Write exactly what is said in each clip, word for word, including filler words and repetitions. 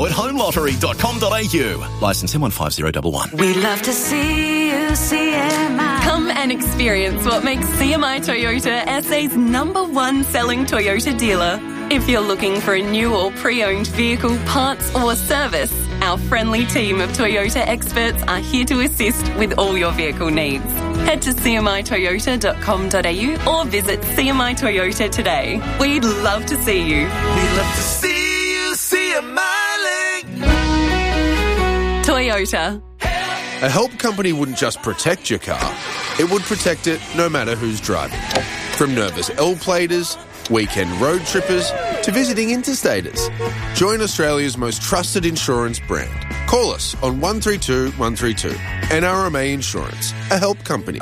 At home lottery dot com dot a u. Licence M one five zero one one. We love to see you, C M I. Come and experience what makes C M I Toyota S A's number one selling Toyota dealer. If you're looking for a new or pre-owned vehicle, parts or service, our friendly team of Toyota experts are here to assist with all your vehicle needs. Head to c m i toyota dot com dot a u or visit C M I Toyota today. We'd love to see you. We love to see you, C M I. Toyota. A help company wouldn't just protect your car, it would protect it no matter who's driving. From nervous L-platers, weekend road trippers, to visiting interstaters. Join Australia's most trusted insurance brand. Call us on one three two one three two. N R M A Insurance, a help company.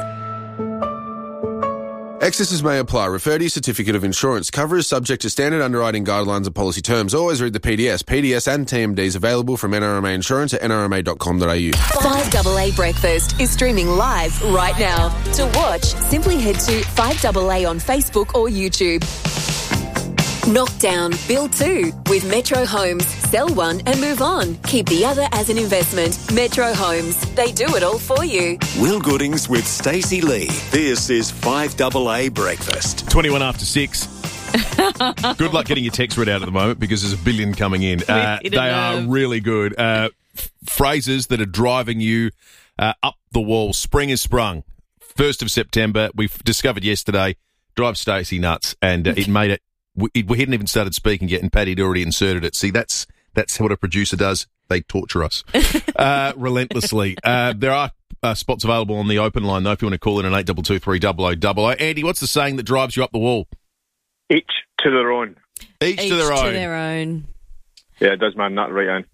Excesses may apply. Refer to your certificate of insurance. Cover is subject to standard underwriting guidelines and policy terms. Always read the P D S. P D S and T M Ds available from N R M A Insurance at n r m a dot com dot a u. five A A Breakfast is streaming live right now. To watch, simply head to five A A on Facebook or YouTube. Knockdown, build two with Metro Homes. Sell one and move on. Keep the other as an investment. Metro Homes. They do it all for you. Will Goodings with Stacey Lee. This is five A A Breakfast. twenty-one after six. Good luck getting your text read out at the moment because there's a billion coming in. Uh, they are really good. Uh, f- phrases that are driving you uh, up the wall. Spring is sprung. first of September. We've discovered yesterday. Drives Stacey nuts. And uh, it made it. We, we hadn't even started speaking yet, and Paddy had already inserted it. See, that's that's what a producer does. They torture us uh, relentlessly. Uh, there are uh, spots available on the open line, though, if you want to call in on eight two two three double oh double oh. Andy, what's the saying that drives you up the wall? Each to their own. Each, Each to their to own. their own. Yeah, it does my nut right on.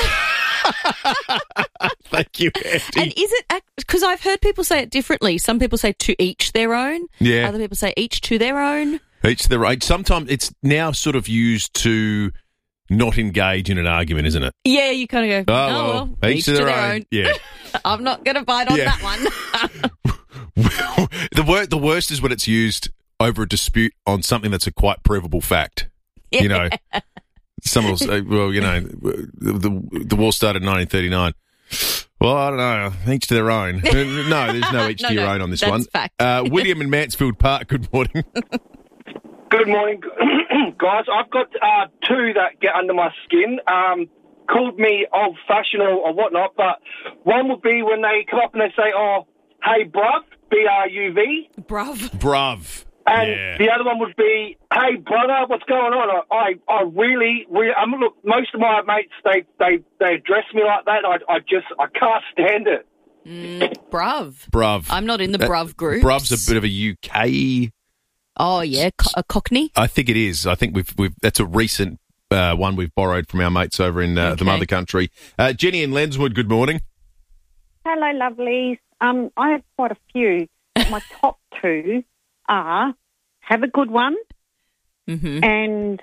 Thank you, Andy. And is it, because I've heard people say it differently. Some people say to each their own. Yeah. Other people say each to their own. Each to their own. Sometimes it's now sort of used to not engage in an argument, isn't it? Yeah, you kind of go, Oh, oh, well, well, each, to their, own. Yeah. I'm not going to bite on Yeah. that one. the, wor- the worst is when it's used over a dispute on something that's a quite provable fact. You know, someone will say, well, you know, the, the war started in nineteen thirty-nine. Well, I don't know. Each to their own. No, there's no each No, to your no, own on this that's one. fact. Uh, William in Mansfield Park, good morning. Good morning, guys. I've got uh, two that get under my skin. Um, called me old-fashioned or, or whatnot, but one would be when they come up and they say, oh, hey, bruv, B R U V. Bruv. Bruv. And Yeah. the other one would be, hey, brother, what's going on? I, I, I really, really, I mean, look, most of my mates, they, they, they address me like that. I, I just, I can't stand it. Mm, bruv. Bruv. I'm not in the That- bruv group. Bruv's a bit of a U K. Oh, yeah, co- a cockney. I think it is. I think we've we've that's a recent uh, one we've borrowed from our mates over in uh, Okay. the mother country. Uh, Jenny in Lenswood, good morning. Hello, lovelies. Um, I have quite a few. My top two are have a good one Mm-hmm. and,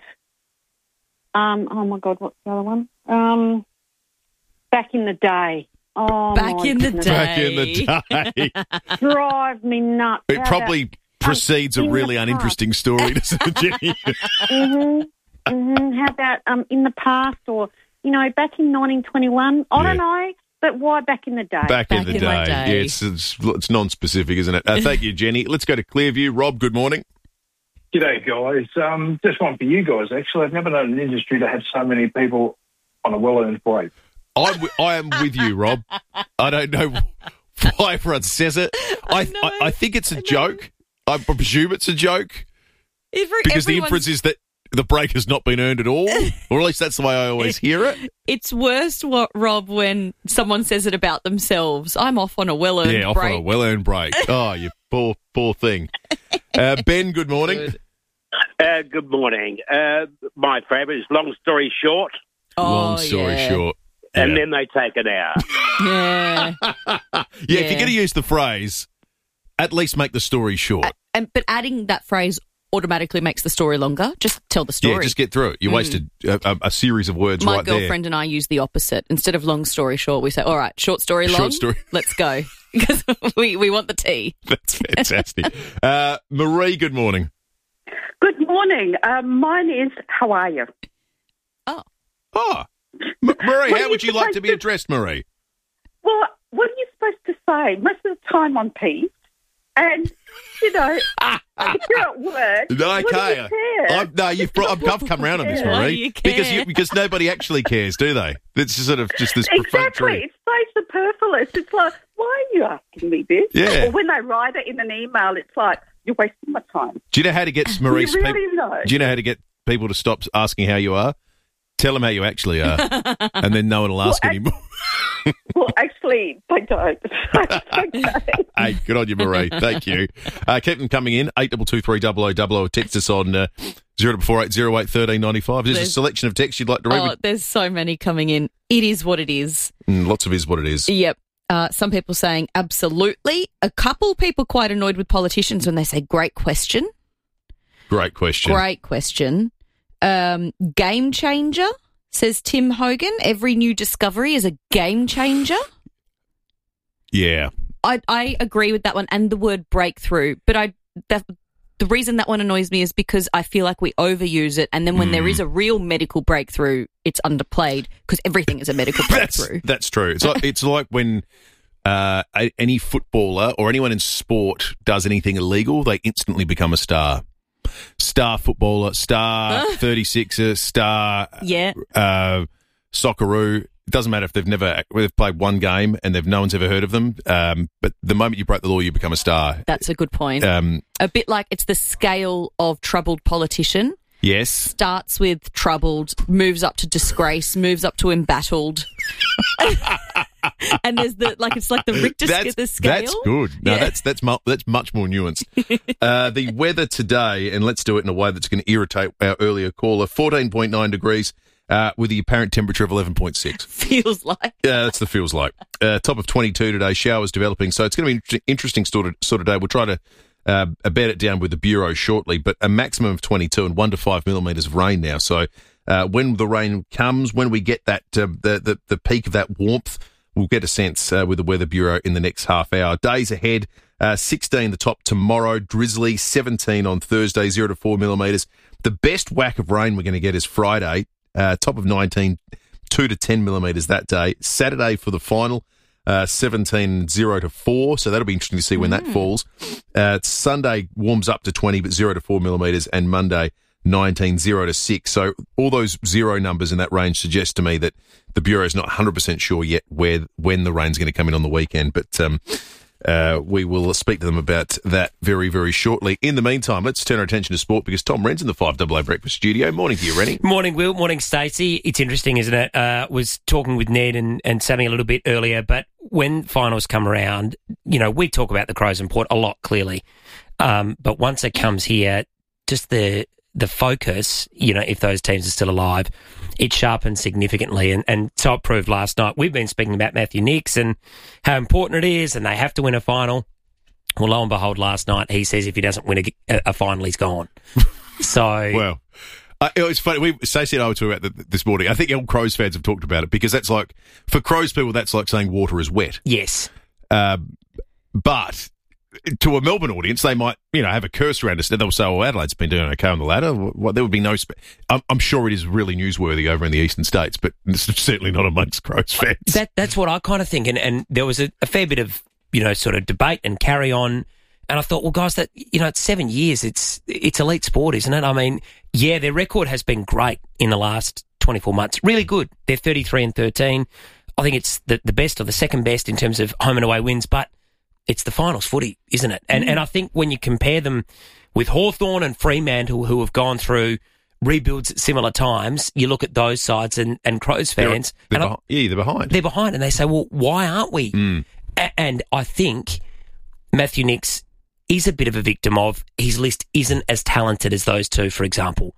um, oh, my God, what's the other one? Um, back in the day. Oh, Back my in the goodness. day. Back in the day. Drive me nuts. It How probably precedes a in the really past. uninteresting story, doesn't it, Jenny? hmm hmm How about um, in the past or, you know, back in nineteen twenty-one? I Yeah. don't know, but why back in the day? Back, in Back the in day. my day. Yeah, it's, it's, it's non-specific, isn't it? Uh, thank you, Jenny. Let's go to Clearview. Rob, good morning. G'day, guys. Um, just one for you guys, actually. I've never known an industry to have so many people on a well-earned break. I'm, w- I am with you, Rob. I don't know why everyone says it. I, know. I, I think it's a joke. I presume it's a joke Every, because the everyone's- inference is that the break has not been earned at all, or at least that's the way I always hear it. It's worse, what, Rob, when someone says it about themselves. I'm off on a well-earned Yeah, off break. on a well-earned break. Oh, you poor, poor thing. Uh, Ben, good morning. Good. Uh, good morning. Uh, my favourite is long story short, Oh, Long story yeah. short. and Yeah. then they take an hour. Yeah. Yeah, if Yeah. you're going to use the phrase, at least make the story short. And But adding that phrase automatically makes the story longer. Just tell the story. Yeah, just get through it. You Mm. wasted a, a, a series of words My right there. girlfriend and I use the opposite. Instead of long story short, we say, all right, short story long. Short story. Let's go. Because we, we want the tea. That's fantastic. uh, Marie, good morning. Good morning. Um, mine is, how are you? Oh. Oh, M- Marie, What how are would you you like to supposed be to- addressed, Marie? Well, what are you supposed to say? Most of the time I'm peeved. And, you know, if you're at work, No, what do okay. you care? I've, no, you've brought, I've, I've come around on this, Why do Marie, you care? because you, because nobody actually cares, do they? It's just sort of just this Exactly. perfunctory. It's so superfluous. It's like, why are you asking me this? Yeah. Or when they write it in an email, it's like, you're wasting my time. Do you know how to get Marie? You really peop- know. Do you know how to get people to stop asking how you are? Tell them how you actually are, and then no one will ask Well, anymore. Well, actually, they don't. Okay. Hey, good on you, Marie. Thank you. Uh, keep them coming in. Eight double two three double o double o. Text us on uh, zero double four eight zero eight thirteen ninety five. There's a There's- selection of texts you'd like to read. Oh, there's so many coming in. It is what it is. Mm, lots of is what it is. Yep. Uh, some people saying absolutely. A couple people quite annoyed with politicians when they say great question. Great question. Great question. Um, game changer, says Tim Hogan. Every new discovery is a game changer. Yeah. I, I agree with that one and the word breakthrough. But I that, the reason that one annoys me is because I feel like we overuse it. And then when Mm. there is a real medical breakthrough, it's underplayed because everything is a medical That's, breakthrough. that's true. It's like, it's like when uh, a, any footballer or anyone in sport does anything illegal, they instantly become a star. Star footballer, star thirty-sixer, star Yeah. uh, Socceroo. It doesn't matter if they've never they've played one game and they've no one's ever heard of them. Um, but the moment you break the law, you become a star. That's a good point. Um, a bit like it's the scale of troubled politician. yes. Starts with troubled, moves up to disgrace, moves up to embattled. And there's the like it's like the Richter That's, the scale. that's good. No, Yeah. that's that's mu- that's much more nuanced. uh, the weather today, and let's do it in a way that's going to irritate our earlier caller. fourteen point nine degrees uh, with the apparent temperature of eleven point six. Feels like. Yeah, that's the feels like. Uh, top of twenty-two today. Showers developing, so it's going to be an inter- interesting sort of sort of day. We'll try to uh, bed it down with the bureau shortly, but a maximum of twenty-two and one to five millimetres of rain now. So uh, when the rain comes, when we get that uh, the, the the peak of that warmth. We'll get a sense uh, with the Weather Bureau in the next half hour. Days ahead, uh, sixteen the top tomorrow, drizzly, seventeen on Thursday, zero to four millimetres. The best whack of rain we're going to get is Friday, uh, top of nineteen, two to ten millimetres that day. Saturday for the final, uh, seventeen, zero to four, so that'll be interesting to see when that falls. Uh, Sunday warms up to twenty, but zero to four millimetres, and Monday, nineteen, zero to six. So all those zero numbers in that range suggest to me that the Bureau is not one hundred percent sure yet where when the rain's going to come in on the weekend, but um, uh, we will speak to them about that very, very shortly. In the meantime, let's turn our attention to sport because Tom Wren's in the five double A Breakfast Studio. Morning to you, Rennie. Morning, Will. Morning, Stacey. It's interesting, isn't it? Uh, was talking with Ned and, and Sammy a little bit earlier, but when finals come around, you know, we talk about the Crows and Port a lot, clearly. Um, but once it comes here, just the the focus, you know, if those teams are still alive, it sharpens significantly. And, and so it proved last night. We've been speaking about Matthew Nicks and how important it is and they have to win a final. Well, lo and behold, last night he says if he doesn't win a, a final, he's gone. So... Well... Uh, it's funny. We, Stacey and I were talking about that this morning. I think all Crows fans have talked about it because that's like, for Crows people, that's like saying water is wet. Yes. Um, but to a Melbourne audience, they might, you know, have a curse around us. They'll say, well, Adelaide's been doing okay on the ladder. Well, there would be no... Spe- I'm, I'm sure it is really newsworthy over in the eastern states, but it's certainly not amongst Crows fans. That, that's what I kind of think. And, and there was a, a fair bit of, you know, sort of debate and carry on. And I thought, well, guys, that, you know, it's seven years. It's it's elite sport, isn't it? I mean, yeah, their record has been great in the last twenty-four months. Really good. They're thirty-three and thirteen. I think it's the, the best or the second best in terms of home and away wins, but it's the finals footy, isn't it? And mm. and I think when you compare them with Hawthorn and Fremantle, who have gone through rebuilds at similar times, you look at those sides and, and Crows fans. They're, they're and behind. I, yeah, they're behind. They're behind. And they say, well, why aren't we? Mm. A- and I think Matthew Nicks is a bit of a victim of his list isn't as talented as those two, for example.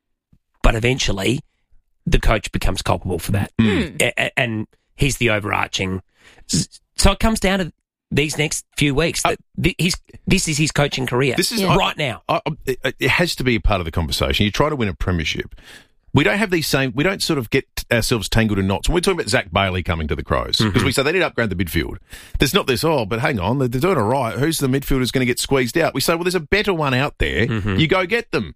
But eventually, the coach becomes culpable for that. Mm. A- and he's the overarching. So it comes down to these next few weeks. Uh, he's, this is his coaching career this is, yeah. I, right now. I, I, it has to be a part of the conversation. You try to win a premiership. We don't have these same, we don't sort of get ourselves tangled in knots. When we're talking about Zach Bailey coming to the Crows, because mm-hmm. we say they need to upgrade the midfield. There's not this, oh, but hang on, they're doing all right. Who's the midfielder who's going to get squeezed out? We say, well, there's a better one out there. Mm-hmm. You go get them.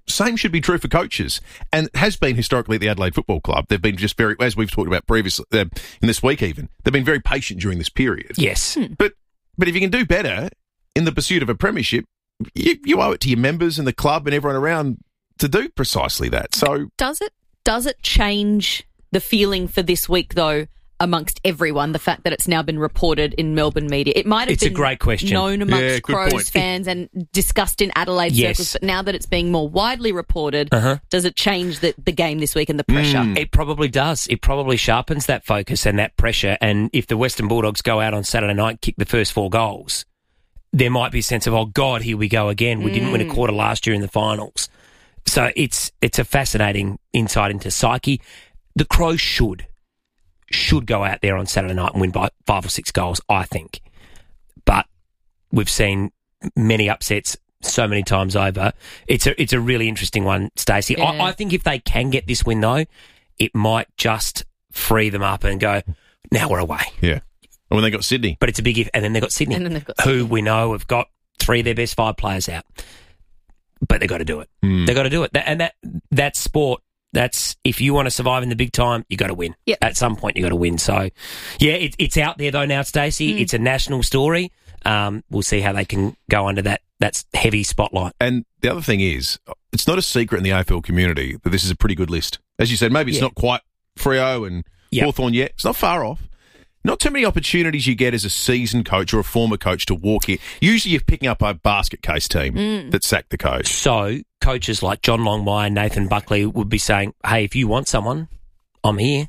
same should be true for coaches, and has been historically at the Adelaide Football Club. They've been just very, as we've talked about previously, uh, in this week even, they've been very patient during this period. Yes. But but if you can do better in the pursuit of a premiership, you, you owe it to your members and the club and everyone around to do precisely that. So Does it? Does it change the feeling for this week, though, amongst everyone, the fact that it's now been reported in Melbourne media? It might have It's been a great question. known amongst Yeah, good Crows point. fans and discussed in Adelaide Yes. circles, but now that it's being more widely reported, Uh-huh. does it change the, the game this week and the pressure? It probably does. It probably sharpens that focus and that pressure. And if the Western Bulldogs go out on Saturday night and kick the first four goals, there might be a sense of, oh, God, here we go again. We didn't win a Mm. quarter last year in the finals. So it's it's a fascinating insight into psyche. The Crows should, should go out there on Saturday night and win by five or six goals, I think. But we've seen many upsets so many times over. It's a it's a really interesting one, Stacey. Yeah. I, I think if they can get this win, though, it might just free them up and go, now we're away. Yeah. And when they got Sydney. But it's a big if. And then they've got Sydney, And then they've got who we know have got three of their best five players out. But they've got to do it. They've got to do it. That, and that that's sport. That's, if you want to survive in the big time, you got to win. Yep. At some point, you got to win. So, yeah, it, it's out there though now, Stacey. Mm. It's a national story. Um, we'll see how they can go under that that's heavy spotlight. And the other thing is, it's not a secret in the A F L community that this is a pretty good list. As you said, maybe it's Yeah. not quite Freo and Yep. Hawthorn yet. It's not far off. Not too many opportunities you get as a seasoned coach or a former coach to walk in. Usually you're picking up a basket case team Mm. that sacked the coach. So, coaches like John Longmire and Nathan Buckley would be saying, hey, if you want someone, I'm here.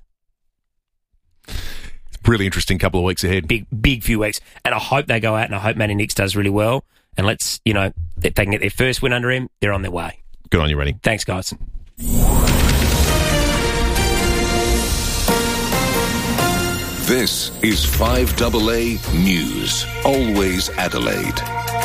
Really interesting couple of weeks ahead. Big, big few weeks. And I hope they go out and I hope Matty Nix does really well. And let's, you know, if they can get their first win under him, they're on their way. Good on you, Rennie. Thanks, guys. This is five A A News. Always Adelaide.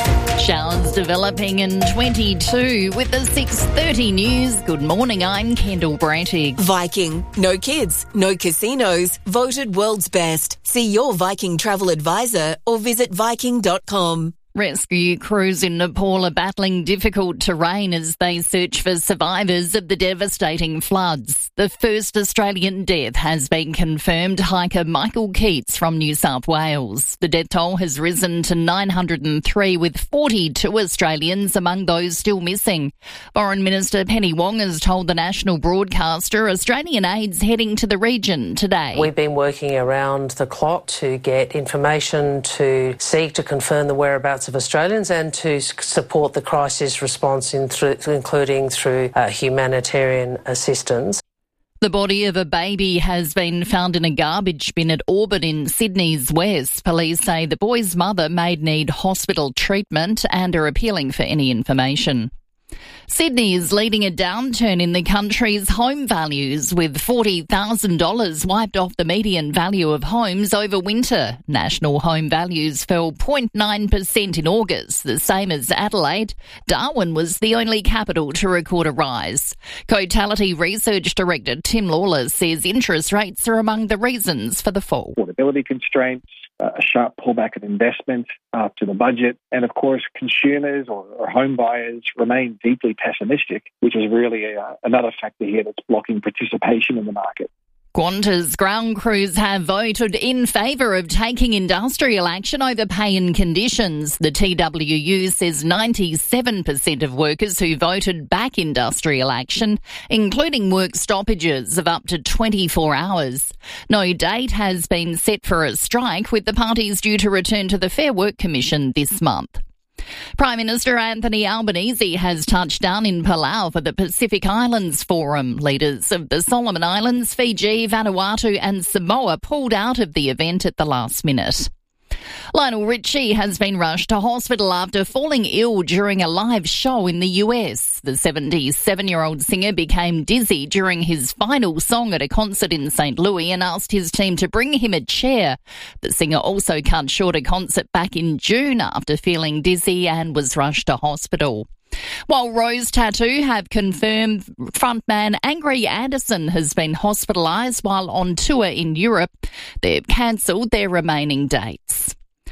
Showers developing in twenty-two with the six thirty news. Good morning, I'm Kendall Brantig. Viking. No kids, no casinos. Voted world's best. See your Viking travel advisor or visit viking dot com. Rescue crews in Nepal are battling difficult terrain as they search for survivors of the devastating floods. The first Australian death has been confirmed, hiker Michael Keats from New South Wales. The death toll has risen to nine hundred three, with forty-two Australians among those still missing. Foreign Minister Penny Wong has told the national broadcaster Australian aid's heading to the region today. We've been working around the clock to get information, to seek to confirm the whereabouts of Australians and to s- support the crisis response, in through, including through uh, humanitarian assistance. The body of a baby has been found in a garbage bin at Auburn in Sydney's west. Police say the boy's mother may need hospital treatment and are appealing for any information. Sydney is leading a downturn in the country's home values, with forty thousand dollars wiped off the median value of homes over winter. National home values fell zero point nine percent in August, the same as Adelaide. Darwin was the only capital to record a rise. Cotality Research Director Tim Lawler says interest rates are among the reasons for the fall. Affordability constraints, uh, a sharp pullback of investment after the budget, and of course consumers or, or home buyers remain deeply pessimistic, which is really a, another factor here that's blocking participation in the market. Qantas ground crews have voted in favour of taking industrial action over pay and conditions. The T W U says ninety-seven percent of workers who voted back industrial action, including work stoppages of up to twenty-four hours. No date has been set for a strike, with the parties due to return to the Fair Work Commission this month. Prime Minister Anthony Albanese has touched down in Palau for the Pacific Islands Forum. Leaders of the Solomon Islands, Fiji, Vanuatu and Samoa pulled out of the event at the last minute. Lionel Richie has been rushed to hospital after falling ill during a live show in the U S. The seventy-seven-year-old singer became dizzy during his final song at a concert in Saint Louis and asked his team to bring him a chair. The singer also cut short a concert back in June after feeling dizzy and was rushed to hospital. While Rose Tattoo have confirmed frontman Angry Anderson has been hospitalised while on tour in Europe, they've cancelled their remaining dates.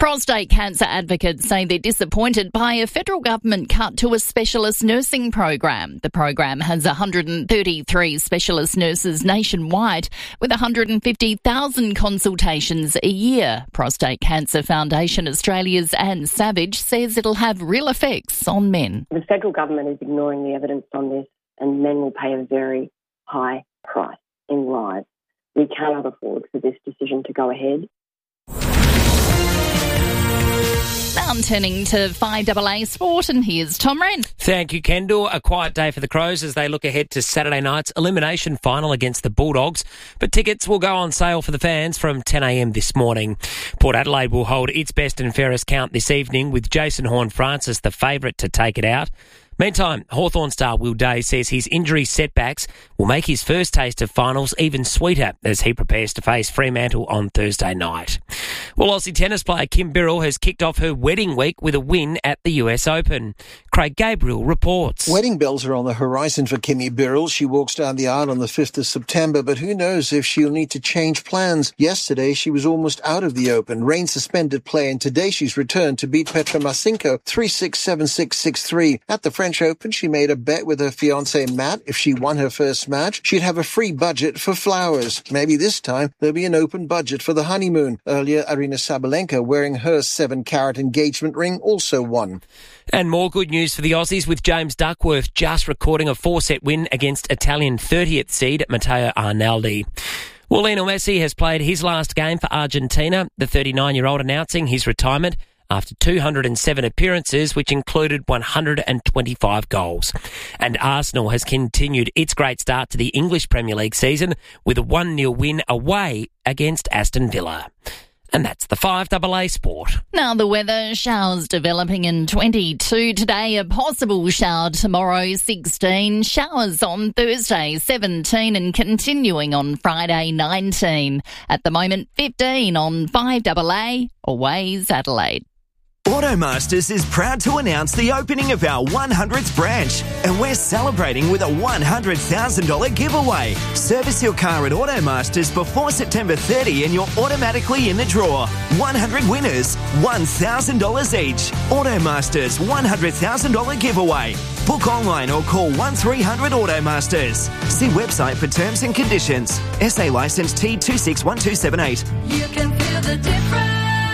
Prostate cancer advocates say they're disappointed by a federal government cut to a specialist nursing program. The program has one hundred thirty-three specialist nurses nationwide with one hundred fifty thousand consultations a year. Prostate Cancer Foundation Australia's Anne Savage says it'll have real effects on men. The federal government is ignoring the evidence on this, and men will pay a very high price in lives. We cannot afford for this decision to go ahead. Now I'm turning to five double A Sport, and here's Tom Wren. Thank you, Kendall. A quiet day for the Crows as they look ahead to Saturday night's elimination final against the Bulldogs. But tickets will go on sale for the fans from ten a m this morning. Port Adelaide will hold its best and fairest count this evening with Jason Horne-Francis the favourite to take it out. Meantime, Hawthorn star Will Day says his injury setbacks will make his first taste of finals even sweeter as he prepares to face Fremantle on Thursday night. Well, Aussie tennis player Kim Birrell has kicked off her wedding week with a win at the U S Open. Craig Gabriel reports. Wedding bells are on the horizon for Kimmy Birrell. She walks down the aisle on the fifth of September, but who knows if she'll need to change plans. Yesterday, she was almost out of the Open. Rain suspended play, and today she's returned to beat Petra Marcinko three six, seven six, six three. At the French Open, she made a bet with her fiancé Matt. If she won her first match, she'd have a free budget for flowers. Maybe this time there'll be an open budget for the honeymoon. Earlier, Arina Sabalenka, wearing her seven-carat engagement ring, also won. And more good news for the Aussies, with James Duckworth just recording a four-set win against Italian thirtieth seed Matteo Arnaldi. Well, Lionel Messi has played his last game for Argentina, the thirty-nine-year-old announcing his retirement after two hundred seven appearances, which included one hundred twenty-five goals. And Arsenal has continued its great start to the English Premier League season with a one nil win away against Aston Villa. And that's the five double A Sport. Now the weather, showers developing in twenty-two today, a possible shower tomorrow, sixteen, showers on Thursday, seventeen, and continuing on Friday, nineteen. At the moment, fifteen on five double A, Always Adelaide. Automasters is proud to announce the opening of our one hundredth branch, and we're celebrating with a one hundred thousand dollars giveaway. Service your car at Automasters before September thirtieth and you're automatically in the draw. one hundred winners, one thousand dollars each. Automasters one hundred thousand dollars giveaway. Book online or call one three hundred Automasters. See website for terms and conditions. S A licence T two six one two seven eight. You can feel the difference.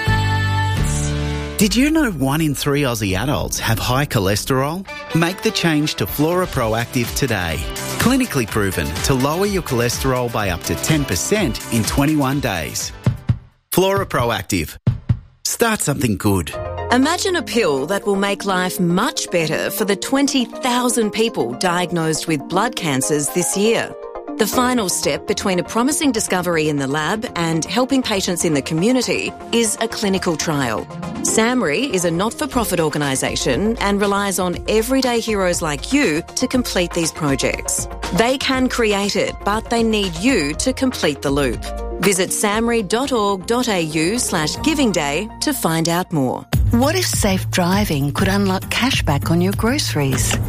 Did you know one in three Aussie adults have high cholesterol? Make the change to Flora Proactive today. Clinically proven to lower your cholesterol by up to ten percent in twenty-one days. Flora Proactive. Start something good. Imagine a pill that will make life much better for the twenty thousand people diagnosed with blood cancers this year. The final step between a promising discovery in the lab and helping patients in the community is a clinical trial. SAMRI is a not-for-profit organisation and relies on everyday heroes like you to complete these projects. They can create it, but they need you to complete the loop. Visit samri.org.au slash giving day to find out more. What if safe driving could unlock cashback on your groceries?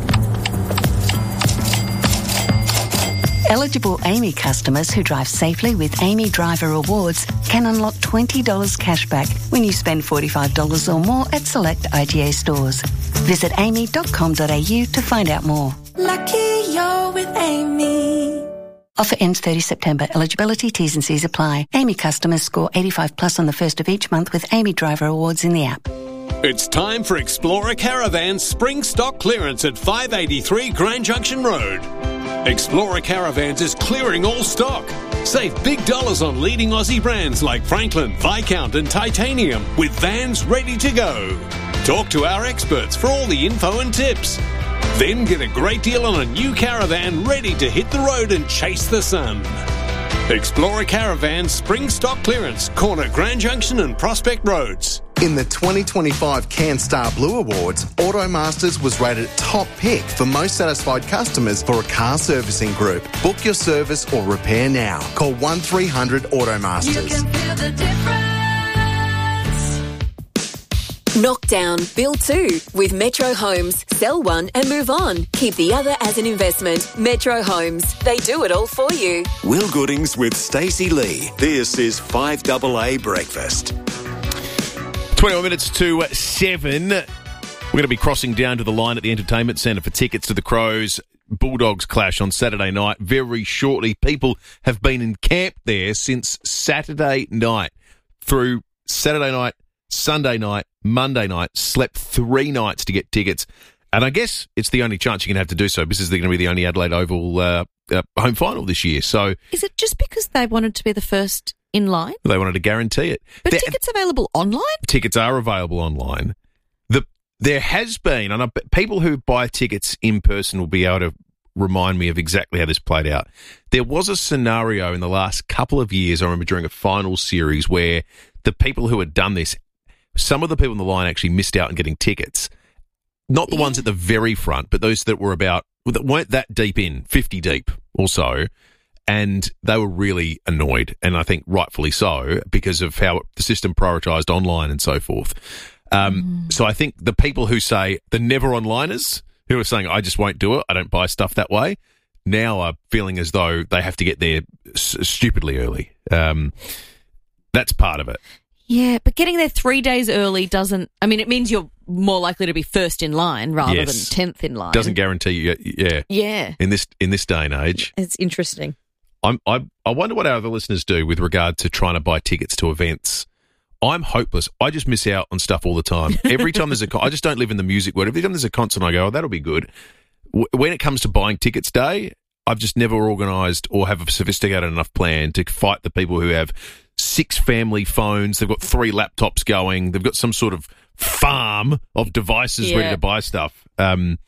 Eligible A M Y customers who drive safely with A M Y Driver Rewards can unlock twenty dollars cashback when you spend forty-five dollars or more at select I G A stores. Visit a m y dot com dot a u to find out more. Lucky you're with Amy. Offer ends thirtieth September. Eligibility, T's and C's apply. A M Y customers score eighty-five plus on the first of each month with A M Y Driver Rewards in the app. It's time for Explorer Caravan's spring stock clearance at five eighty-three Grand Junction Road. Explorer Caravans is clearing all stock. Save big dollars on leading Aussie brands like Franklin, Viscount and Titanium with vans ready to go. Talk to our experts for all the info and tips. Then get a great deal on a new caravan ready to hit the road and chase the sun. Explorer Caravan Spring Stock Clearance, corner Grand Junction and Prospect Roads. In the twenty twenty-five CanStar Blue Awards, Automasters was rated top pick for most satisfied customers for a car servicing group. Book your service or repair now. Call one three hundred Automasters. You can feel the difference. Knock down, build two with Metro Homes. Sell one and move on. Keep the other as an investment. Metro Homes. They do it all for you. Will Goodings with Stacey Lee. This is five double A Breakfast. twenty-one minutes to seven. We're going to be crossing down to the line at the Entertainment Centre for tickets to the Crows Bulldogs clash on Saturday night very shortly. People have been in camp there since Saturday night through Saturday night, Sunday night, Monday night, slept three nights to get tickets. And I guess it's the only chance you can have to do so. This is going to be the only Adelaide Oval uh, uh, home final this year. So is it just because they wanted to be the first in line? They wanted to guarantee it. But There- tickets available online? Tickets are available online. The There has been, and I, people who buy tickets in person will be able to remind me of exactly how this played out. There was a scenario in the last couple of years, I remember during a final series, where the people who had done this, some of the people in the line actually missed out on getting tickets. Not the yeah. ones at the very front, but those that were about, that weren't that deep in, fifty deep or so. And they were really annoyed, and I think rightfully so, because of how the system prioritised online and so forth. Um, mm. So I think the people who say, the never-onliners, who are saying, I just won't do it, I don't buy stuff that way, now are feeling as though they have to get there s- stupidly early. Um, that's part of it. Yeah, but getting there three days early doesn't... I mean, it means you're more likely to be first in line rather Yes. than tenth in line. Doesn't guarantee you, yeah. Yeah. In this in this day and age. It's interesting. I'm, I I wonder what our other listeners do with regard to trying to buy tickets to events. I'm hopeless. I just miss out on stuff all the time. Every time there's a... Con- I just don't live in the music world. Every time there's a concert, I go, oh, that'll be good. W- when it comes to buying tickets day, I've just never organised or have a sophisticated enough plan to fight the people who have six family phones, they've got three laptops going, they've got some sort of farm of devices Yeah. ready to buy stuff. Um,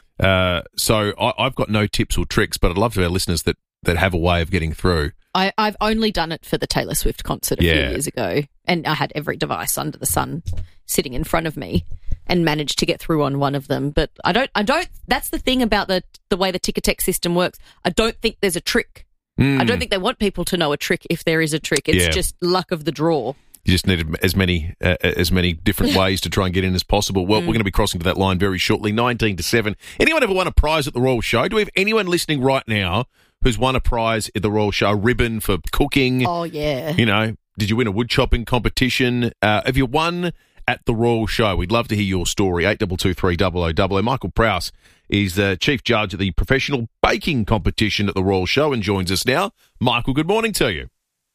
uh, so I, I've got no tips or tricks, but I'd love to our listeners that, that have a way of getting through. I, I've only done it for the Taylor Swift concert a Yeah. few years ago, and I had every device under the sun sitting in front of me and managed to get through on one of them. But I don't, I don't, that's the thing about the, the way the Ticketek system works. I don't think there's a trick. Mm. I don't think they want people to know a trick if there is a trick. It's Yeah. just luck of the draw. You just need as many uh, as many different ways to try and get in as possible. Well, Mm. we're going to be crossing to that line very shortly, nineteen to seven. Anyone ever won a prize at the Royal Show? Do we have anyone listening right now who's won a prize at the Royal Show? A ribbon for cooking? Oh, yeah. You know, did you win a wood chopping competition? Uh, have you won at the Royal Show? We'd love to hear your story. eight two two three double oh double oh. Michael Prowse is the chief judge at the professional baking competition at the Royal Show and joins us now. Michael, good morning to you.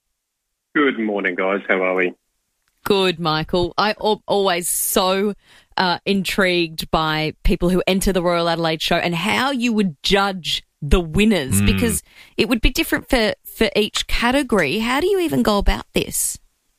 Good morning, guys. How are we? Good, Michael. I al- always so uh, intrigued by people who enter the Royal Adelaide Show and how you would judge the winners, Mm. because it would be different for, for each category. How do you even go about this?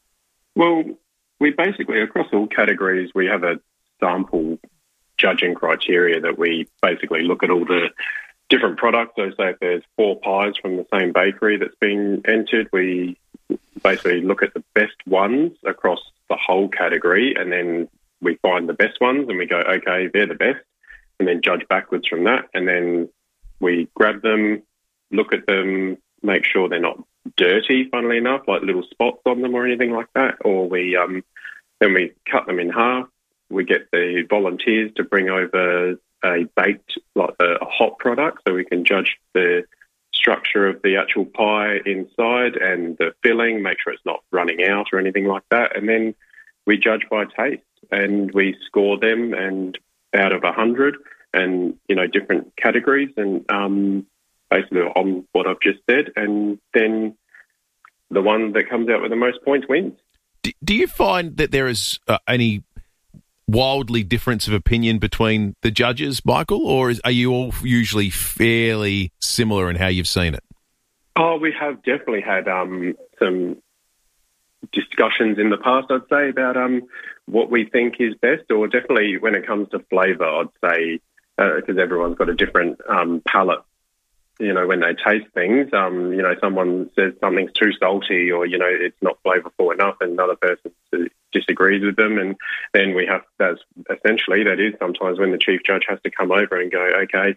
Well, we basically, across all categories, we have a sample judging criteria that we basically look at all the different products. So say if there's four pies from the same bakery that's been entered, we basically look at the best ones across the whole category, and then we find the best ones and we go, okay, they're the best, and then judge backwards from that. And then we grab them, look at them, make sure they're not dirty, funnily enough, like little spots on them or anything like that. Or we um, then we cut them in half. We get the volunteers to bring over a baked, like a, a hot product, so we can judge the structure of the actual pie inside and the filling, make sure it's not running out or anything like that. And then we judge by taste and we score them, and out of a hundred, and you know, different categories, and um, basically on what I've just said, and then the one that comes out with the most points wins. Do, do you find that there is uh, any wildly difference of opinion between the judges, Michael, or is, are you all usually fairly similar in how you've seen it? Oh, we have definitely had um, some discussions in the past, I'd say, about um, what we think is best, or definitely when it comes to flavour, I'd say, because uh, everyone's got a different um, palate. You know, when they taste things, um, you know, someone says something's too salty, or, you know, it's not flavourful enough, and another person disagrees with them. And then we have, that's essentially, that is sometimes when the chief judge has to come over and go, okay,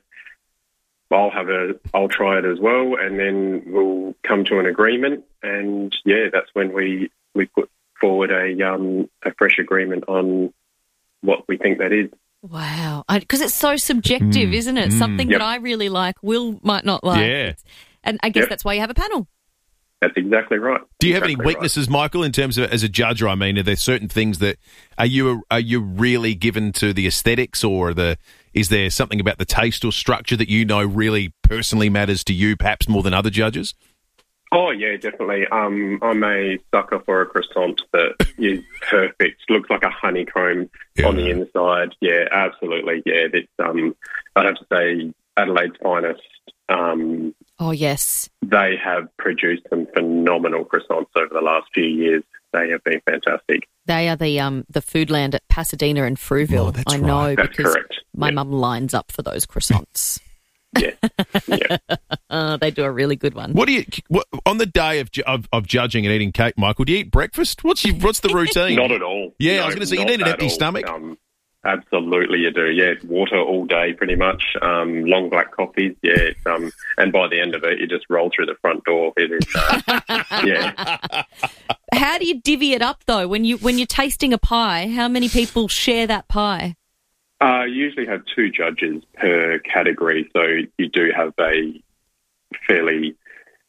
I'll have a, I'll try it as well, and then we'll come to an agreement. And yeah, that's when we, we put forward a, um, a fresh agreement on what we think that is. Wow. Because it's so subjective, Mm, isn't it? mm. Something Yep. that I really like, Will might not like. Yeah. And I guess Yep. that's why you have a panel. That's exactly right. Do you have exactly any weaknesses, right. Michael, in terms of as a judge? I mean, are there certain things that are you are you really given to the aesthetics, or the is there something about the taste or structure that you know really personally matters to you, perhaps more than other judges? Oh yeah, definitely. Um, I'm a sucker for a croissant that is perfect. Looks like a honeycomb yeah. on the inside. Yeah, absolutely. Yeah, it's um, I'd have to say Adelaide's finest. Um, oh, yes. They have produced some phenomenal croissants over the last few years. They have been fantastic. They are the um the Foodland at Pasadena and Frueville. Oh, that's I know right. That's because correct. my yeah. mum lines up for those croissants. yeah, yeah. uh, they do a really good one. What do you what, on the day of, ju- of of judging and eating cake, Michael? Do you eat breakfast? What's your, what's the routine? Not at all. Yeah, no, I was going to say you not need an at empty all. stomach. Um, Absolutely, you do. Yeah, water all day, pretty much. Um, long black coffees. Yeah, it's, um, and by the end of it, you just roll through the front door. It is, uh, yeah. How do you divvy it up though? When you when you're tasting a pie, how many people share that pie? Uh, you usually have two judges per category, so you do have a fairly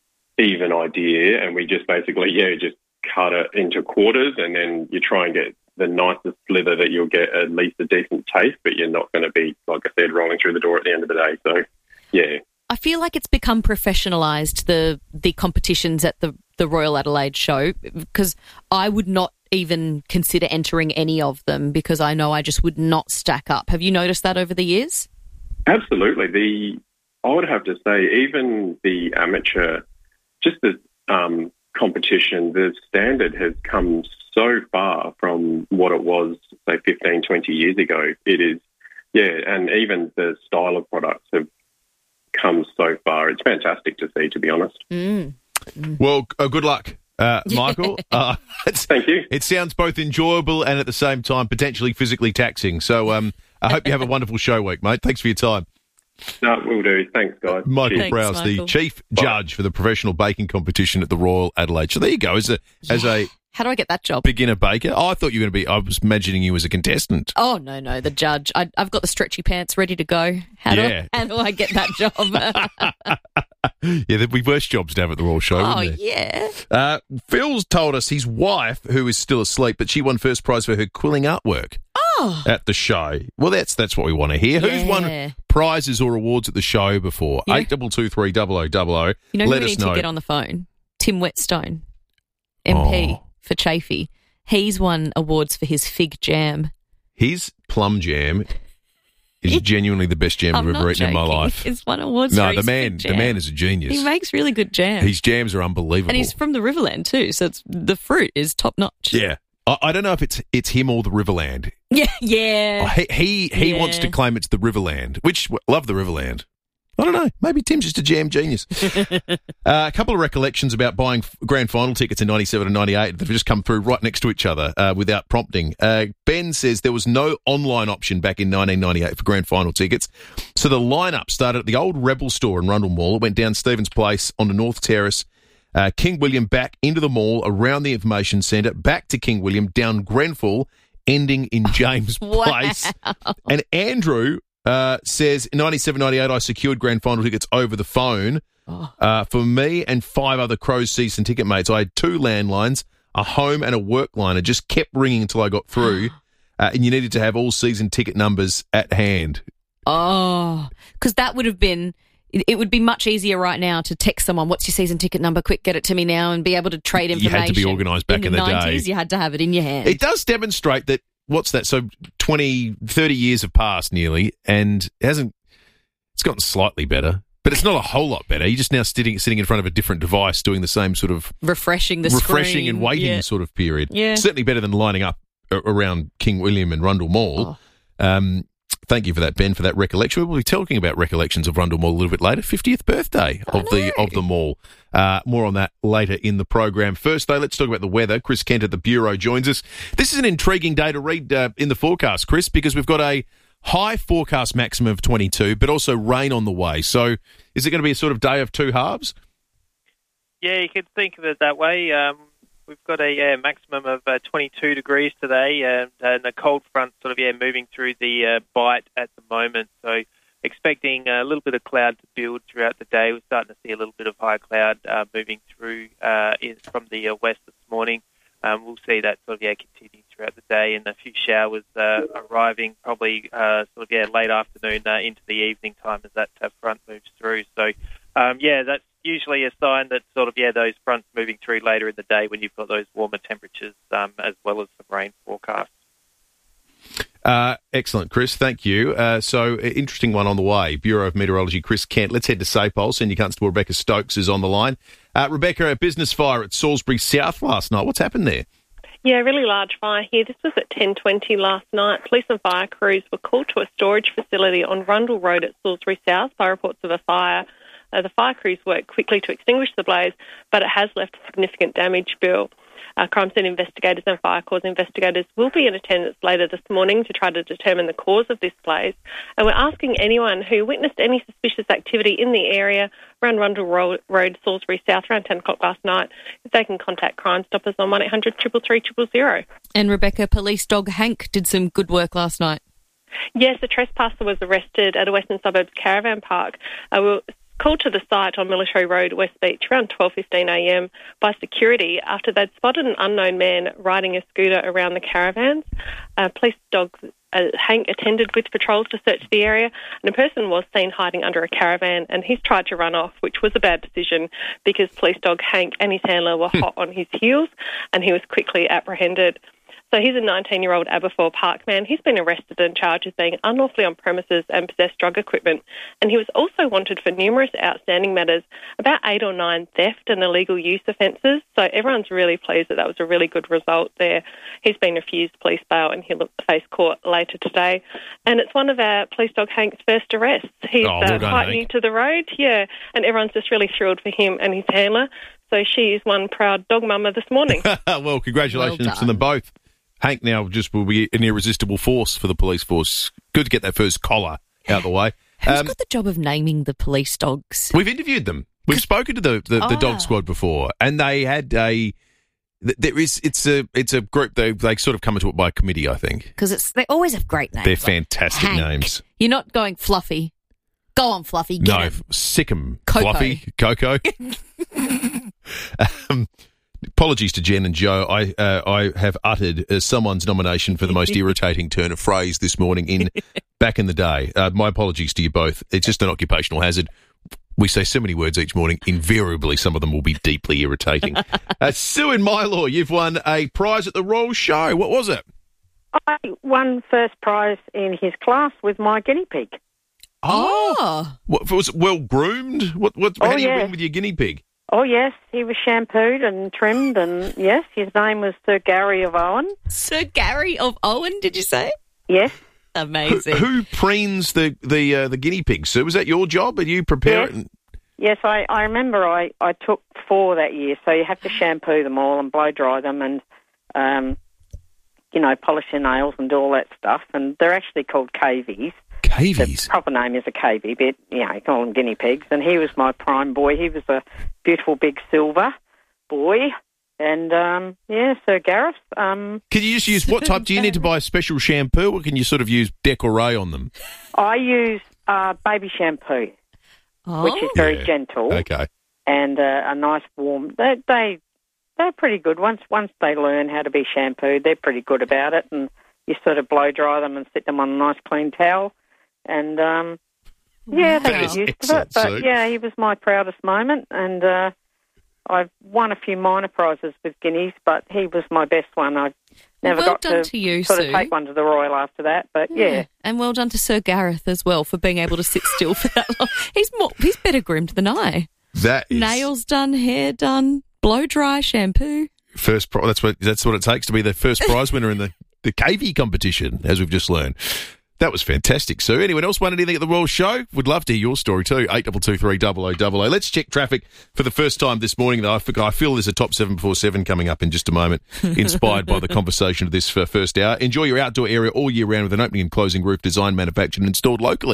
even idea, and we just basically yeah just cut it into quarters, and then you try and get the nicest slither that you'll get at least a decent taste, but you're not going to be, like I said, rolling through the door at the end of the day. So, yeah. I feel like it's become professionalised, the the competitions at the, the Royal Adelaide show, because I would not even consider entering any of them because I know I just would not stack up. Have you noticed that over the years? Absolutely. The I would have to say, even the amateur, just the um, competition, the standard has come so far from what it was, say, fifteen, twenty years ago. It is, yeah, and even the style of products have come so far. It's fantastic to see, to be honest. Mm. Mm. Well, uh, good luck, uh, Michael. uh, Thank you. It sounds both enjoyable and at the same time potentially physically taxing. So um, I hope you have a wonderful show week, mate. Thanks for your time. No, will do. Thanks, guys. Michael Cheers. Browse, Michael. the chief judge for the professional baking competition at the Royal Adelaide. So there you go. As a Yeah. as a How do I get that job? beginner baker, oh, I thought you were going to be. I was imagining you as a contestant. Oh, no, no, the judge. I, I've got the stretchy pants ready to go. How, Yeah. do, how do I get that job? Yeah, there'd be worse jobs to have at the Royal Show. oh, wouldn't there? yeah. Uh, Phil's told us his wife, who is still asleep, but she won first prize for her quilling artwork Oh. at the show. Well, that's that's what we want to hear. Who's Yeah. won prizes or awards at the show before? You know- Eight double two three double o double o. You know Let who we us need know. to get on the phone? Tim Whetstone, M P Oh. for Chafee. He's won awards for his fig jam. His plum jam is genuinely the best jam I've I'm ever not eaten in my joking. life. He's won awards No, for the his man, fig the jam. man is a genius. He makes really good jam. His jams are unbelievable. And he's from the Riverland too, so it's, the fruit is top notch. yeah. I, I don't know if it's it's him or the Riverland. Yeah, yeah. Oh, he he, he Yeah. wants to claim it's the Riverland, which love the Riverland. I don't know. Maybe Tim's just a jam genius. uh, a couple of recollections about buying f- grand final tickets in ninety-seven and ninety-eight that have just come through right next to each other uh, without prompting. Uh, Ben says there was no online option back in nineteen ninety-eight for grand final tickets. So the lineup started at the old Rebel store in Rundle Mall. It went down Stevens Place onto North Terrace, uh, King William back into the mall, around the information centre, back to King William, down Grenfell, ending in James Wow. Place. And Andrew uh, says, in ninety-seven ninety-eight, I secured grand final tickets over the phone. Oh. Uh, for me and five other Crows season ticket mates. I had two landlines, a home and a work line. It just kept ringing until I got through. Uh, and you needed to have all season ticket numbers at hand. Oh, because that would have been, it would be much easier right now to text someone, what's your season ticket number? Quick, get it to me now, and be able to trade You information. had to be organised back in the day. nineties, you had to have it in your hand. It does demonstrate that, what's that? So twenty, thirty years have passed nearly, and it hasn't, it's gotten slightly better, but it's not a whole lot better. You're just now sitting sitting in front of a different device doing the same sort of refreshing the refreshing screen. and waiting Yeah. sort of period. Yeah. Certainly better than lining up a- around King William and Rundle Mall. Oh. Um, thank you for that, Ben, for that recollection. We'll be talking about recollections of Rundle Mall a little bit later. fiftieth birthday of the of the mall. Uh, more on that later in the program. First, though, let's talk about the weather. Chris Kent at the Bureau joins us. This is an intriguing day to read uh, in the forecast, Chris, because we've got a high forecast maximum of twenty-two, but also rain on the way. So is it going to be a sort of day of two halves? Yeah, you could think of it that way. Um, we've got a yeah, maximum of uh, twenty-two degrees today, and, and a cold front sort of yeah moving through the uh, bite at the moment. So expecting a little bit of cloud to build throughout the day. We're starting to see a little bit of high cloud uh, moving through uh, in, from the uh, west this morning. Um, we'll see that sort of yeah continue throughout the day, and a few showers uh, arriving probably uh, sort of yeah late afternoon uh, into the evening time as that uh, front moves through. So um, yeah, that's usually a sign that sort of yeah those fronts moving through later in the day when you've got those warmer temperatures um, as well as some rain forecast. Uh, excellent, Chris. Thank you. Uh, so, uh, interesting one on the way. Bureau of Meteorology, Chris Kent. Let's head to SAPOL. Senior Constable Rebecca Stokes is on the line. Uh, Rebecca, a business fire at Salisbury South last night. What's happened there? Yeah, really large fire here. This was at ten twenty last night. Police and fire crews were called to a storage facility on Rundle Road at Salisbury South by reports of a fire. Uh, the fire crews worked quickly to extinguish the blaze, but it has left significant damage, Bill. Uh, crime scene investigators and fire cause investigators will be in attendance later this morning to try to determine the cause of this blaze. And we're asking anyone who witnessed any suspicious activity in the area around Rundle Road, Road Salisbury South, around ten o'clock last night, if they can contact Crime Stoppers on one eight hundred three three three zero zero. And Rebecca, police dog Hank did some good work last night. Yes, a trespasser was arrested at a Western Suburbs caravan park. Uh, we'll called to the site on Military Road, West Beach, around twelve fifteen a m by security after they'd spotted an unknown man riding a scooter around the caravans. Uh, police dog uh, Hank attended with patrols to search the area, and a person was seen hiding under a caravan, and he's tried to run off, which was a bad decision because police dog Hank and his handler were hot on his heels, and he was quickly apprehended. So he's a nineteen-year-old Aberfoyle Park man. He's been arrested and charged with being unlawfully on premises and possessed drug equipment. And he was also wanted for numerous outstanding matters, about eight or nine theft and illegal use offences. So everyone's really pleased that that was a really good result there. He's been refused police bail and he'll face court later today. And it's one of our police dog Hank's first arrests. He's oh, well uh, done, quite Hank. new to the road, yeah. And everyone's just really thrilled for him and his handler. So she is one proud dog mama this morning. Well, congratulations Well to them both. Hank now just will be an irresistible force for the police force. Good to get that first collar out of the way. Who's Um, got the job of naming the police dogs? We've interviewed them. We've spoken to the, the, the Ah. dog squad before, and they had a. th- There is it's a it's a group they they sort of come into it by committee. I think Because it's they always have great names. they're like fantastic Hank. names. You're not going Fluffy. Go on, Fluffy. Get No, him. sick 'em, Coco. Fluffy, Coco. um, apologies to Jen and Joe. I uh, I have uttered uh, someone's nomination for the most irritating turn of phrase this morning in back in the day. Uh, my apologies to you both. It's just an occupational hazard. We say so many words each morning. Invariably, some of them will be deeply irritating. uh, Sue in Mylor, you've won a prize at the Royal Show. What was it? I won first prize in his class with my guinea pig. Oh, What, was it well groomed? What? What? How Oh, do you yeah. win with your guinea pig? Oh, yes, he was shampooed and trimmed, and yes, his name was Sir Gary of Owen. Sir Gary of Owen, did you say? Yes. Who, Amazing. who preens the the uh, the guinea pigs? Sue, was that your job? And you prepare Yes. it? And, Yes, I, I remember I, I took four that year, so you have to shampoo them all and blow dry them and, um, you know, polish your nails and do all that stuff, and they're actually called cavies. Cavies? The proper name is a cavie, but, you know, you call them guinea pigs, and he was my prime boy. He was a beautiful big silver boy, and, um, yeah, Sir Gareth. Um, Can you just use, what type, do you need to buy a special shampoo, or can you sort of use Decoray on them? I use uh, baby shampoo, which is very Yeah. gentle. Okay. And uh, a nice warm. They they they're pretty good. Once once they learn how to be shampooed, they're pretty good about it. And you sort of blow dry them and sit them on a nice clean towel. And um, yeah, they That get is used to excellent, it. But Sue. yeah, he was my proudest moment. And uh, I've won a few minor prizes with guineas, but he was my best one. I never Well got done to, to you, sort Sue. of take one to the Royal after that. But yeah. And well done to Sir Gareth as well for being able to sit still for that long. He's more, he's better groomed than I. That is Nails done, hair done, blow dry, shampoo. first. Pri- that's what that's what it takes to be the first prize winner in the the cavie competition, as we've just learned. That was fantastic, Sue. Anyone else want anything at the Royal Show? Would love to hear your story too. Eight double two three double o double o. Let's check traffic for the first time this morning. Though I feel, I feel there's a top seven before seven coming up in just a moment, inspired by the conversation of this uh, first hour. Enjoy your outdoor area all year round with an opening and closing roof designed, manufactured, and installed locally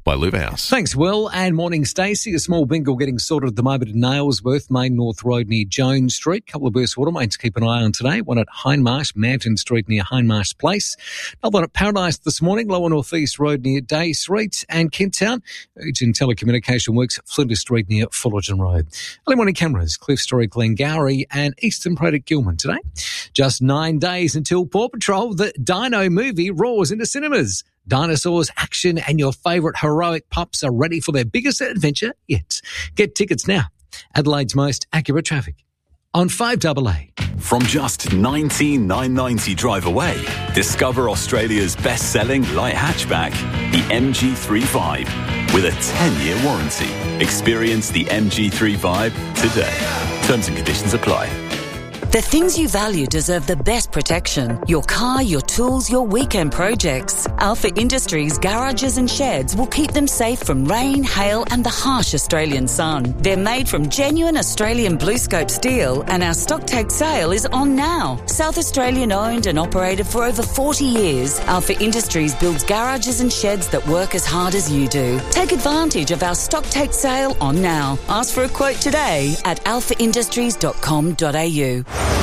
by Lubehouse. Thanks, Will, and morning, Stacey. A small bingle getting sorted at the moment at Nailsworth, Main North Road near Jones Street. Couple of burst water mains to keep an eye on today. One at Hindmarsh, Manton Street near Hindmarsh Place. Another one at Paradise this morning, Lower North East Road near Day Street, and Kent Town. Urgent telecommunication works, Flinders Street near Fullerton Road. Early morning cameras, Cliff Story, Glengarry, and Eastern Pratt at Gilman today. Just nine days until Paw Patrol, the Dino movie, roars into cinemas. Dinosaurs, action, and your favourite heroic pups are ready for their biggest adventure yet. Get tickets now. Adelaide's most accurate traffic on five double A. From just nineteen thousand nine hundred ninety drive away, discover Australia's best-selling light hatchback, the M G thirty-five, with a ten-year warranty. Experience the M G thirty-five today. Terms and conditions apply. The things you value deserve the best protection. Your car, your tools, your weekend projects. Alpha Industries garages and sheds will keep them safe from rain, hail and the harsh Australian sun. They're made from genuine Australian BlueScope steel and our stock take sale is on now. South Australian owned and operated for over forty years, Alpha Industries builds garages and sheds that work as hard as you do. Take advantage of our stock take sale on now. Ask for a quote today at alpha industries dot com dot a u.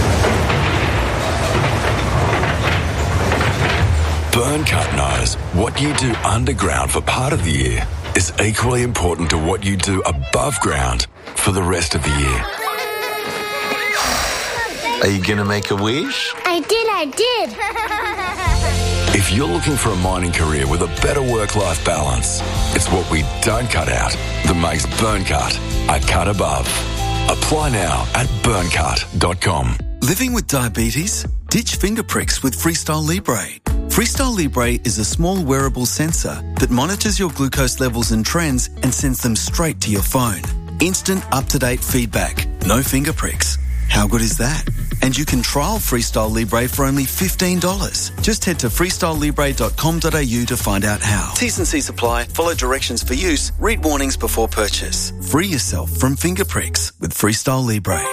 Burncut knows what you do underground for part of the year is equally important to what you do above ground for the rest of the year. Are you going to make a wish? I did, I If you're looking for a mining career with a better work-life balance, it's what we don't cut out that makes Burncut a cut above. Apply now at burncut dot com. Living with diabetes? Ditch finger pricks with Freestyle Libre. Freestyle Libre is a small wearable sensor that monitors your glucose levels and trends and sends them straight to your phone. Instant up-to-date feedback. No finger pricks. How good is that? And you can trial Freestyle Libre for only fifteen dollars. Just head to freestyle libre dot com dot a u to find out how. T's and C's apply. Follow directions for use. Read warnings before purchase. Free yourself from finger pricks with Freestyle Libre.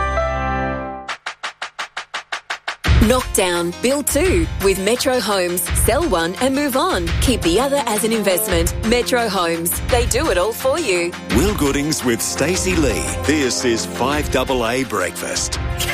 Knock down, build two with Metro Homes. Sell one and move on. Keep the other as an investment. Metro Homes. They do it all for you. Will Goodings with Stacey Lee. This is five double A Breakfast.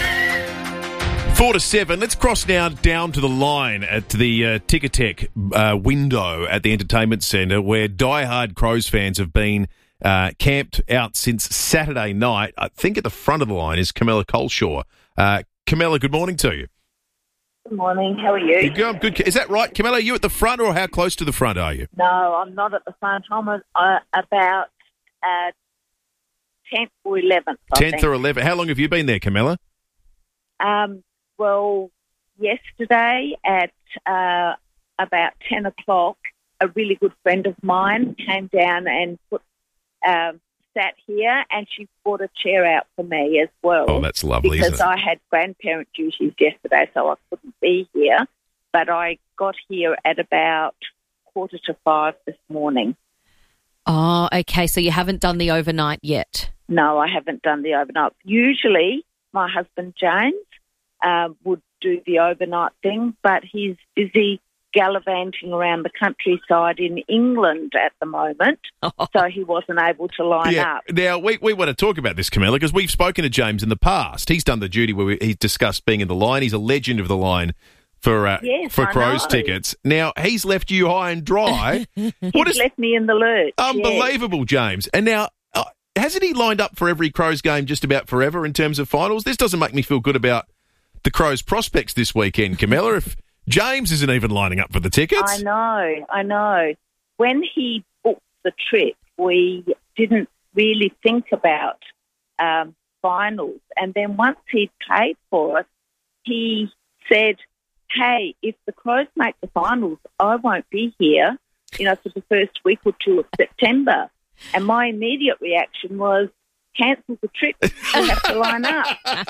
Four to seven. Let's cross now down to the line at the uh, Ticketek uh, window at the Entertainment Centre, where diehard Crows fans have been uh, camped out since Saturday night. I think at the front of the line is Camilla Colshaw. Uh, Camilla, good morning to you. Good morning. How are you? You go, good. Is that right, Camilla? Are you at the front, or how close to the front are you? No, I'm not at the front. I'm uh, about uh, tenth or eleventh. Tenth or eleventh. How long have you been there, Camilla? Um. Well, yesterday at uh, about ten o'clock, a really good friend of mine came down and put um, sat here, and she brought a chair out for me as well. Oh, that's lovely, because isn't it? I had grandparent duties yesterday, so I couldn't be here. But I got here at about quarter to five this morning. Oh, okay. So you haven't done the overnight yet? No, I haven't done the overnight. Usually, my husband James uh, would do the overnight thing, but he's busy gallivanting around the countryside in England at the moment, so he wasn't able to line Yeah. up. Now, we, we want to talk about this, Camilla, because we've spoken to James in the past. He's done the duty where we, he's discussed being in the line. He's a legend of the line for uh, Yes, for I Crows know. tickets. Now, he's left you high and dry. He's left me in the lurch. yes. Unbelievable, James. And now, uh, hasn't he lined up for every Crows game just about forever in terms of finals? This doesn't make me feel good about the Crows' prospects this weekend, Camilla, if James isn't even lining up for the tickets. I know, I know. When he booked the trip, we didn't really think about um, finals. And then once he paid for it, he said, hey, if the Crows make the finals, I won't be here, you know, for the first week or two of September. And my immediate reaction was, cancel the trip. You have to line up.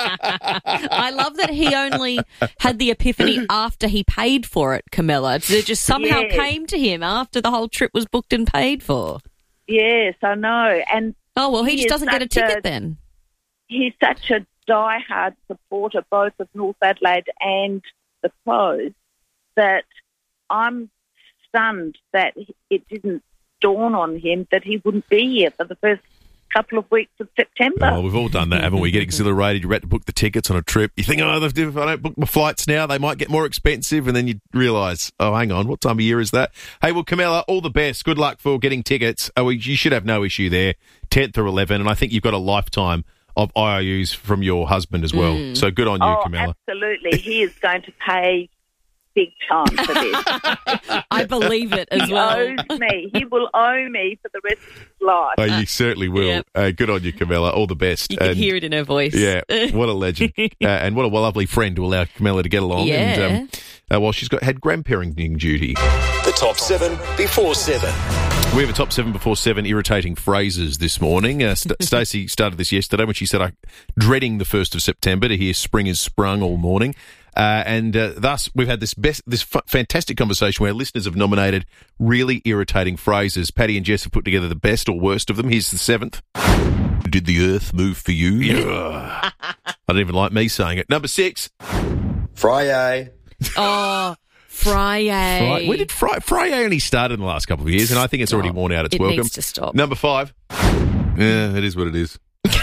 I love that he only had the epiphany after he paid for it, Camilla. It just somehow Yes. came to him after the whole trip was booked and paid for. Yes, I know. And oh, well, he just is doesn't get a such ticket then. He's such a diehard supporter both of North Adelaide and the Crows that I'm stunned that it didn't dawn on him that he wouldn't be here for the first couple of weeks of September. Oh, we've all done that, haven't we? Get exhilarated. You're about to book the tickets on a trip. You think, oh, if I don't book my flights now, they might get more expensive. And then you realise, oh, hang on, what time of year is that? Hey, well, Camilla, all the best. Good luck for getting tickets. Oh, you should have no issue there. tenth or eleventh. And I think you've got a lifetime of I O Us from your husband as well. Mm. So good on you, oh, Camilla. Absolutely. He is going to pay big time for this. I believe it as he well. He owes me. He will owe me for the rest of his life. Oh, you certainly will. Yep. Uh, good on you, Camilla. All the best. You can and, hear it in her voice. Yeah, what a legend. uh, and what a lovely friend to allow Camilla to get along. Yeah. And um, uh, while she's got had grandparenting duty. The top seven before seven. We have a top seven before seven irritating phrases this morning. Uh, St- Stacey started this yesterday when she said, I'm dreading the first of September to hear spring is sprung all morning. Uh, and uh, thus, we've had this best, this f- fantastic conversation where listeners have nominated really irritating phrases. Paddy and Jess have put together the best or worst of them. Here's the seventh. Did the earth move for you? I don't even like me saying it. Number six. Friday. Oh, Friday. Fri- Where did Fri- Friday only started in the last couple of years, and I think it's already worn out its It welcome. needs to stop. Number five. Yeah, it is what it is.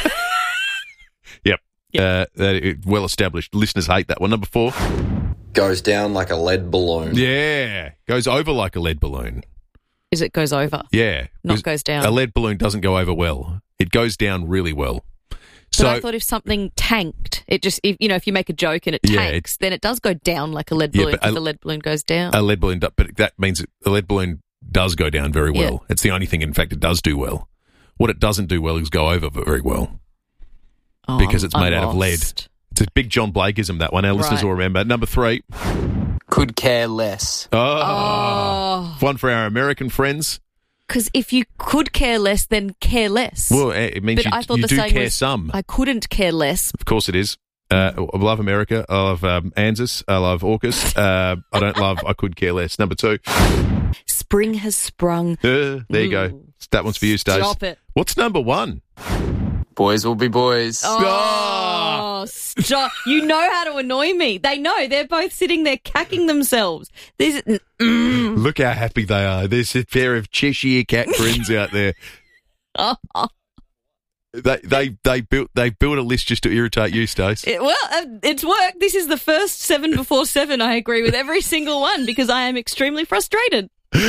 Yep. Uh, that it, well established. Listeners hate that one. Number four. Goes down like a lead balloon. Yeah. Goes over like a lead balloon. Is it goes over? Yeah. Not goes down. A lead balloon doesn't go over well. It goes down really well. But So I thought if something tanked, it just, if, you know, if you make a joke and it Yeah, tanks, then it does go down like a lead Yeah, balloon but if a- the lead balloon goes down. a lead balloon, do- but that means a lead balloon does go down very well. Yeah. It's the only thing, in fact, it does do well. What it doesn't do well is go over very well Oh, because I'm- it's made I'm out of lead. lost. It's a big John Blakeism, that one. Our listeners Right. will remember. Number three. Could care less. Oh. Oh. One for our American friends. Because if you could care less, then care less. Well, it means but you, I thought you the do saying care was, some. I couldn't care less. Of course it is. Uh, I love America. I love um, ANZUS. I love AUKUS. Uh, I don't love I could care less. Number two. Spring has sprung. Uh, there you go. That one's for you, Stace. Stop it. What's number one? Boys will be boys. Oh, stop. You know how to annoy me. They know. They're both sitting there cacking themselves. This is, mm. Look how happy they are. There's a pair of Cheshire cat friends out there. Oh, oh. They they they built they built a list just to irritate you, Stace. It, well, uh, it's worked. This is the first seven before seven. I agree with every single one because I am extremely frustrated.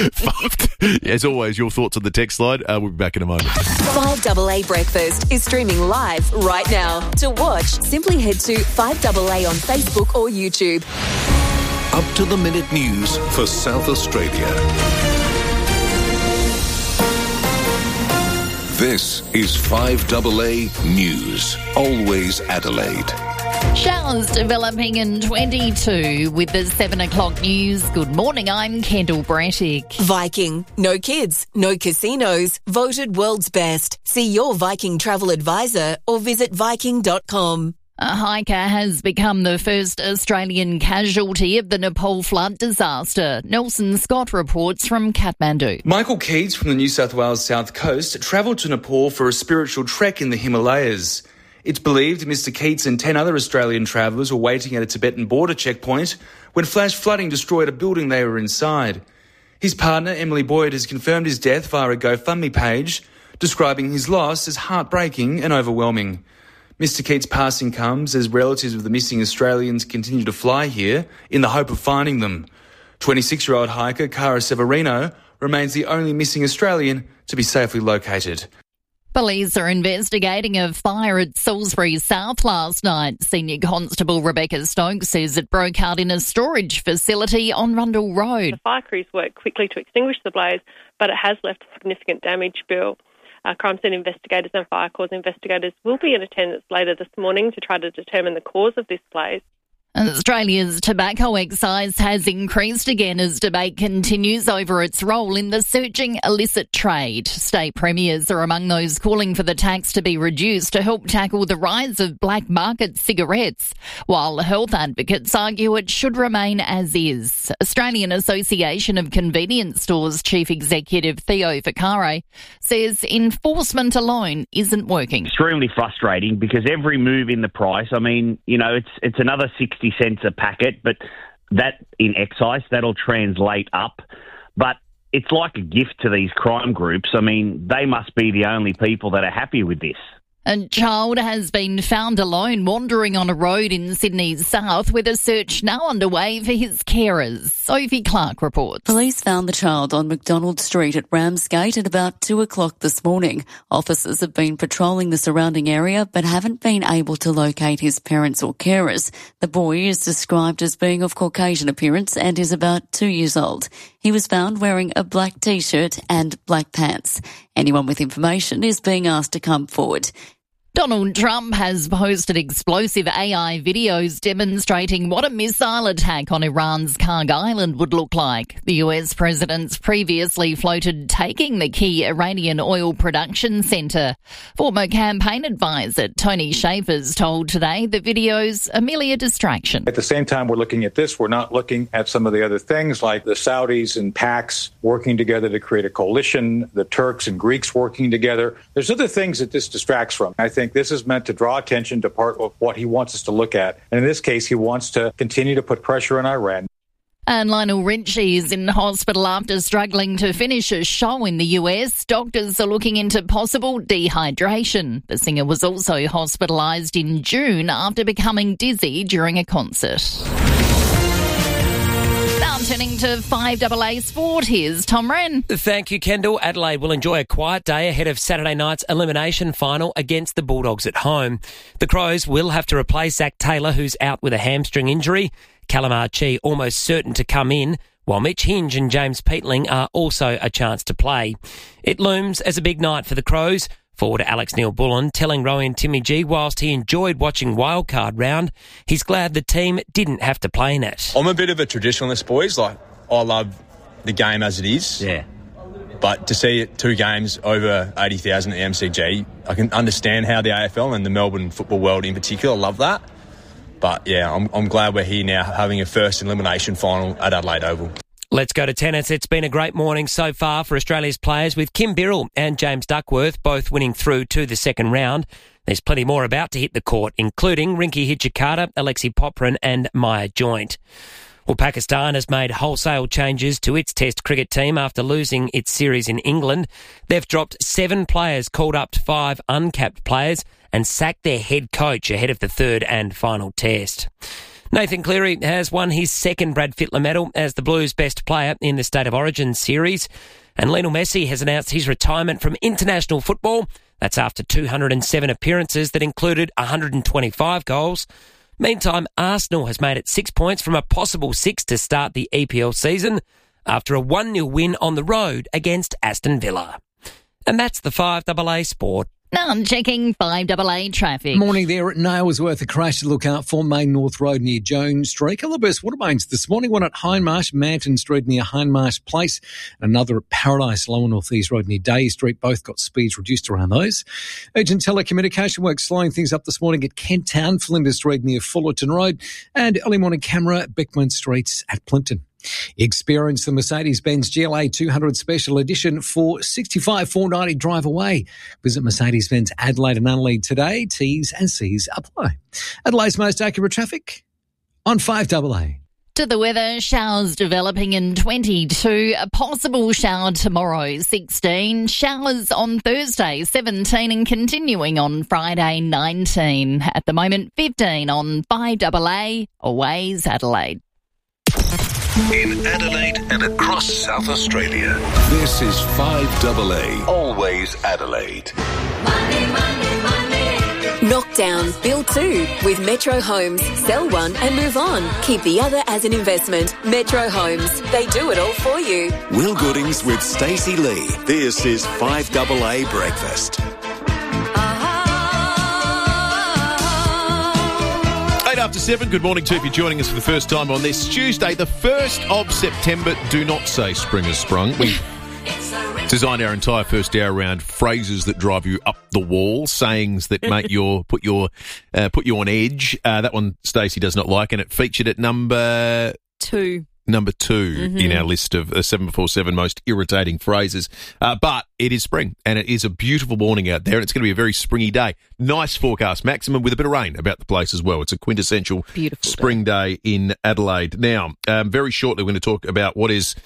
As always, your thoughts on the text line. Uh, we'll be back in a moment. five double A Breakfast is streaming live right now. To watch, simply head to five double A on Facebook or YouTube. Up to the minute news for South Australia. This is five double A News. Always Adelaide. Showers developing in twenty-two with the seven o'clock news. Good morning, I'm Kendall Brattick. Viking. No kids, no casinos. Voted world's best. See your Viking travel advisor or visit viking dot com. A hiker has become the first Australian casualty of the Nepal flood disaster. Nelson Scott reports from Kathmandu. Michael Keats from the New South Wales South Coast travelled to Nepal for a spiritual trek in the Himalayas. It's believed Mister Keats and ten other Australian travellers were waiting at a Tibetan border checkpoint when flash flooding destroyed a building they were inside. His partner, Emily Boyd, has confirmed his death via a GoFundMe page, describing his loss as heartbreaking and overwhelming. Mister Keats' passing comes as relatives of the missing Australians continue to fly here in the hope of finding them. twenty-six-year-old hiker Cara Severino remains the only missing Australian to be safely located. Police are investigating a fire at Salisbury South last night. Senior Constable Rebecca Stokes says it broke out in a storage facility on Rundle Road. The fire crews worked quickly to extinguish the blaze, but it has left a significant damage bill. Uh, crime scene investigators and fire cause investigators will be in attendance later this morning to try to determine the cause of this blaze. Australia's tobacco excise has increased again as debate continues over its role in the surging illicit trade. State premiers are among those calling for the tax to be reduced to help tackle the rise of black market cigarettes, while health advocates argue it should remain as is. Australian Association of Convenience Stores Chief Executive Theo Vicare says enforcement alone isn't working. Extremely frustrating because every move in the price, I mean, you know, it's it's another sixty cents a packet, but that in excise, that'll translate up. But it's like a gift to these crime groups. I mean, they must be the only people that are happy with this. A child has been found alone wandering on a road in Sydney's south with a search now underway for his carers. Sophie Clark reports. Police found the child on McDonald Street at Ramsgate at about two o'clock this morning. Officers have been patrolling the surrounding area but haven't been able to locate his parents or carers. The boy is described as being of Caucasian appearance and is about two years old. He was found wearing a black T-shirt and black pants. Anyone with information is being asked to come forward. Donald Trump has posted explosive A I videos demonstrating what a missile attack on Iran's Karg Island would look like. The U S president's previously floated taking the key Iranian oil production centre. Former campaign advisor Tony Schaefer's told Today the videos are merely a distraction. At the same time we're looking at this, we're not looking at some of the other things like the Saudis and PACs working together to create a coalition, the Turks and Greeks working together. There's other things that this distracts from. I think this is meant to draw attention to part of what he wants us to look at. And in this case, he wants to continue to put pressure on Iran. And Lionel Richie is in hospital after struggling to finish a show in the U S. Doctors are looking into possible dehydration. The singer was also hospitalised in June after becoming dizzy during a concert. Now turning to five A A Sport, here's Tom Wren. Thank you, Kendall. Adelaide will enjoy a quiet day ahead of Saturday night's elimination final against the Bulldogs at home. The Crows will have to replace Zach Taylor, who's out with a hamstring injury. Callum Archie almost certain to come in, while Mitch Hinge and James Peatling are also a chance to play. It looms as a big night for the Crows. Forward Alex Neil-Bullen telling Rowan Timmy G whilst he enjoyed watching Wildcard Round, he's glad the team didn't have to play in it. I'm a bit of a traditionalist, boys. Like, I love the game as it is. Yeah. But to see it two games over eighty thousand at the M C G, I can understand how the A F L and the Melbourne football world in particular love that. But yeah, I'm, I'm glad we're here now having a first elimination final at Adelaide Oval. Let's go to tennis. It's been a great morning so far for Australia's players, with Kim Birrell and James Duckworth both winning through to the second round. There's plenty more about to hit the court, including Rinky Hijikata, Alexi Poprin and Maya Joint. Well, Pakistan has made wholesale changes to its Test cricket team after losing its series in England. They've dropped seven players, called up to five uncapped players and sacked their head coach ahead of the third and final Test. Nathan Cleary has won his second Brad Fittler medal as the Blues' best player in the State of Origin series. And Lionel Messi has announced his retirement from international football. That's after two hundred seven appearances that included one hundred twenty-five goals. Meantime, Arsenal has made it six points from a possible six to start the E P L season after a one nil win on the road against Aston Villa. And that's the five A A Sport. Now I'm checking five A A traffic. Morning there at Nailsworth. A crash to look out for Main North Road near Jones Street. Couple of burst water mains this morning. One at Hindmarsh, Manton Street near Hindmarsh Place. Another at Paradise, Lower North East Road near Day Street. Both got speeds reduced around those. Urgent telecommunication work slowing things up this morning at Kent Town, Flinders Street near Fullerton Road. And early morning camera at Beckman Street at Plimpton. Experience the Mercedes-Benz G L A two hundred Special Edition for sixty-five thousand four hundred ninety drive away. Visit Mercedes-Benz Adelaide and Adelaide today. T's and C's apply. Adelaide's most accurate traffic on five A A. To the weather, showers developing in twenty-two, a possible shower tomorrow, sixteen, showers on Thursday, seventeen, and continuing on Friday, nineteen. At the moment, fifteen on five A A, Always Adelaide. In Adelaide and across South Australia, this is five A A, Always Adelaide. Money, money, money. Knock down, build two with Metro Homes. Sell one and move on. Keep the other as an investment. Metro Homes. They do it all for you. Will Goodings with Stacey Lee. This is five A A Breakfast. After seven, good morning to you if you're joining us for the first time on this Tuesday, the first of September. Do not say spring has sprung. We designed our entire first hour around phrases that drive you up the wall, sayings that make your put your uh, put you on edge. Uh, that one Stacey does not like, and it featured at number two. Number two Mm-hmm. in our list of uh, seven four seven most irritating phrases. Uh, but it is spring, and it is a beautiful morning out there, and it's going to be a very springy day. Nice forecast, maximum with a bit of rain about the place as well. It's a quintessential Beautiful spring day. day in Adelaide. Now, um, very shortly, we're going to talk about what is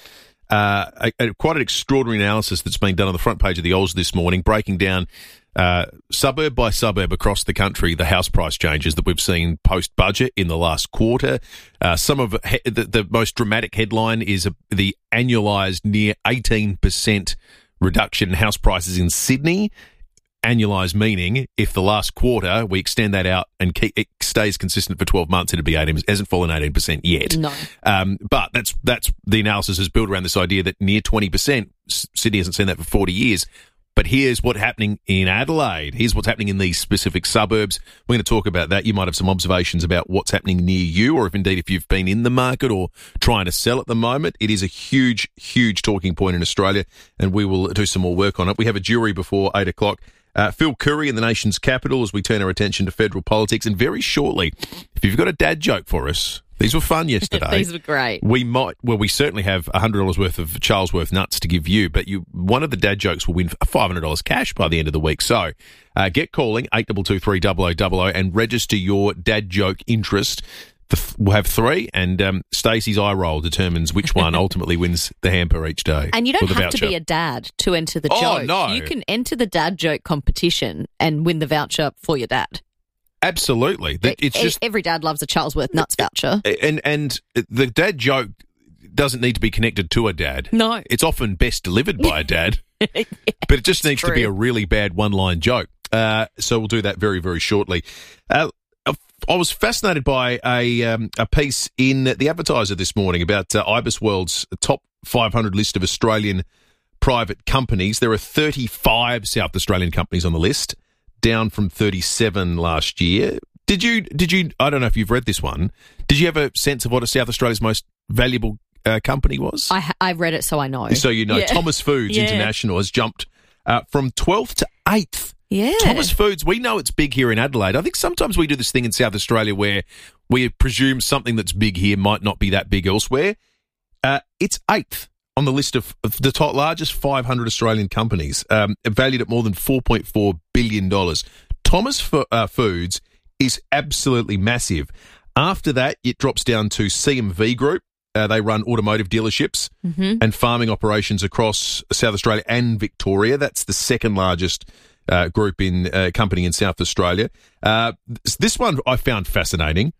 uh, a, a, quite an extraordinary analysis that's been done on the front page of the Oz this morning, breaking down uh, suburb by suburb across the country the house price changes that we've seen post-budget in the last quarter. Uh, some of he- the, the most dramatic headline is a, the annualised near eighteen percent reduction in house prices in Sydney. Annualised meaning if the last quarter we extend that out and keep, it stays consistent for twelve months, it'd be eighteen. It hasn't fallen eighteen percent yet. No. Um, but that's that's the analysis is built around this idea that near twenty percent. Sydney hasn't seen that for forty years. But here's what's happening in Adelaide. Here's what's happening in these specific suburbs. We're going to talk about that. You might have some observations about what's happening near you, or if indeed if you've been in the market or trying to sell at the moment. It is a huge, huge talking point in Australia, and we will do some more work on it. We have a jury before eight o'clock. Uh, Phil Curry in the nation's capital as we turn our attention to federal politics. And very shortly, if you've got a dad joke for us, these were fun yesterday. These were great. We might, well, we certainly have one hundred dollars worth of Charlesworth nuts to give you, but you, one of the dad jokes will win five hundred dollars cash by the end of the week. So uh, get calling eight two two three double oh double oh and register your dad joke interest. The, we'll have three, and um, Stacey's eye roll determines which one ultimately wins the hamper each day. And you don't or the have voucher. to be a dad to enter the Oh, joke. no. You can enter the dad joke competition and win the voucher for your dad. Absolutely. That- It's E- just Every dad loves a Charlesworth Nuts voucher. and and the dad joke doesn't need to be connected to a dad. No. It's often best delivered by a dad, but it just needs to be a really bad one-line joke. Uh, so we'll do that very, very shortly. Uh, I was fascinated by a um, a piece in the Advertiser this morning about uh, Ibis World's top five hundred list of Australian private companies. There are thirty-five South Australian companies on the list, down from thirty-seven last year. Did you? Did you? I don't know if you've read this one. Did you have a sense of what a South Australia's most valuable uh, company was? I ha- I read it, so I know. So you know, Yeah. Thomas Foods Yeah. International has jumped uh, from twelfth to eighth. Yeah. Thomas Foods, we know it's big here in Adelaide. I think sometimes we do this thing in South Australia where we presume something that's big here might not be that big elsewhere. Uh, it's eighth on the list of, of the top largest five hundred Australian companies, um, valued at more than four point four billion dollars. Thomas F- uh, Foods is absolutely massive. After that, it drops down to C M V Group. Uh, they run automotive dealerships Mhm. and farming operations across South Australia and Victoria. That's the second largest uh, group in uh, company in South Australia. Uh, this one I found fascinating.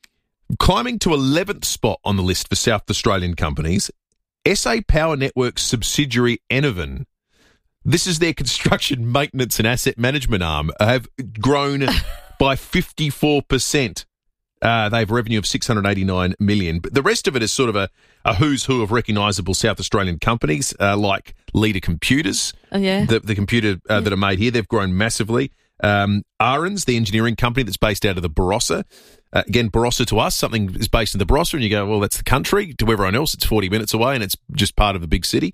Climbing to eleventh spot on the list for South Australian companies, S A Power Networks subsidiary Enervon. This is their construction, maintenance and asset management arm, have grown by fifty-four percent. Uh, they have a revenue of six hundred eighty-nine million dollars. But the rest of it is sort of a, a who's who of recognisable South Australian companies, uh, like Leader Computers, Oh, yeah. the, the computer uh, that are made here. They've grown massively. Um, Ahrens, the engineering company that's based out of the Barossa. Uh, again, Barossa to us, something is based in the Barossa, and you go, well, that's the country. To everyone else, it's forty minutes away, and it's just part of the big city.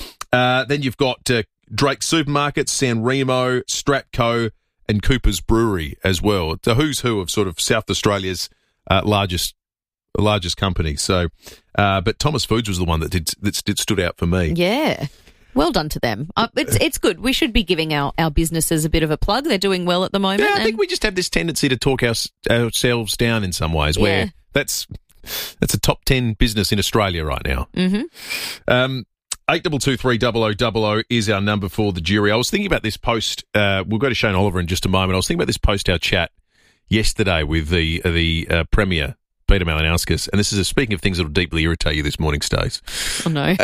Uh, then you've got uh, Drake Supermarkets, San Remo, Stratco, and Cooper's Brewery as well. It's a who's who of sort of South Australia's uh, largest largest companies. So, uh, but Thomas Foods was the one that did that st- stood out for me. Yeah. Well done to them. Uh, it's it's good. We should be giving our, our businesses a bit of a plug. They're doing well at the moment. Yeah, I and- think we just have this tendency to talk our, ourselves down in some ways. Where Yeah. that's that's a top ten business in Australia right now. Mhm. Um, eight double two three double o double o is our number for the jury. I was thinking about this post. Uh, we'll go to Shane Oliver in just a moment. I was thinking about this post our chat yesterday with the uh, the uh, Premier Peter Malinauskas, and this is a, speaking of things that will deeply irritate you this morning, Stace. Oh no.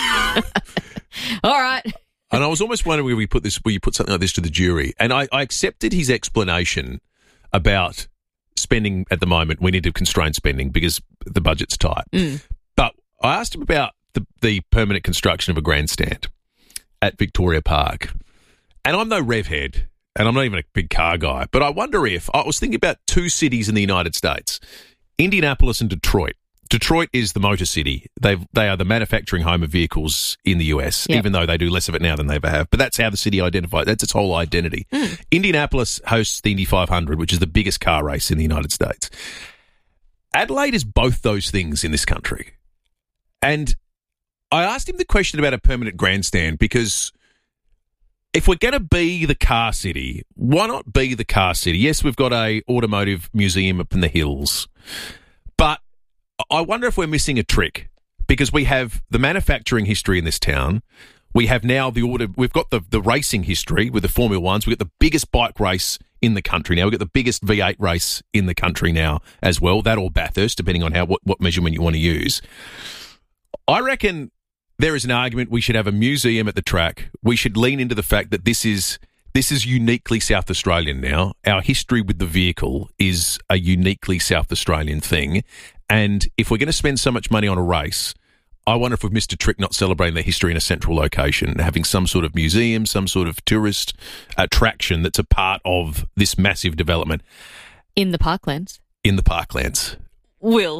All right. And I was almost wondering where we put this, where you put something like this to the jury. And I, I accepted his explanation about spending at the moment. We need to constrain spending because the budget's tight. Mm. But I asked him about the, the permanent construction of a grandstand at Victoria Park. And I'm no rev head, and I'm not even a big car guy, but I wonder if, I was thinking about two cities in the United States, Indianapolis and Detroit. Detroit is the motor city. They they are the manufacturing home of vehicles in the U S, Yep. even though they do less of it now than they ever have. But that's how the city identifies. That's its whole identity. Indianapolis hosts the Indy five hundred, which is the biggest car race in the United States. Adelaide is both those things in this country. And I asked him the question about a permanent grandstand because if we're going to be the car city, why not be the car city? Yes, we've got a automotive museum up in the hills, but I wonder if we're missing a trick because we have the manufacturing history in this town. We have now the order. We've got the, the racing history with the Formula Ones. We've got the biggest bike race in the country now. We've got the biggest V eight race in the country now as well. That or Bathurst, depending on how what, what measurement you want to use. I reckon there is an argument we should have a museum at the track. We should lean into the fact that this is this is uniquely South Australian now. Our history with the vehicle is a uniquely South Australian thing. And if we're going to spend so much money on a race, I wonder if we've missed a trick not celebrating their history in a central location, having some sort of museum, some sort of tourist attraction that's a part of this massive development. In the parklands. In the parklands. Will.